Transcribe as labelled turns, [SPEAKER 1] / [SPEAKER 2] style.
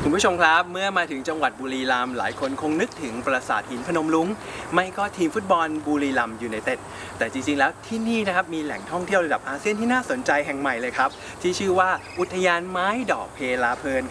[SPEAKER 1] คุณผู้ชมครับเมื่อมาถึงจังหวัดบุรีรัมย์หลายคนคงนึกถึงปราสาทหินพนมรุ้งไม่ก็ทีมฟุตบอลบุรีรัมย์ยูไนเต็ดแต่จริงๆแล้วที่นี่นะครับมีแหล่งท่องเที่ยวระดับอาเซียนที่น่าสนใจแห่งใหม่เลยครับที่ชื่อว่าอุทยานไม้ดอกเพลาเพลิน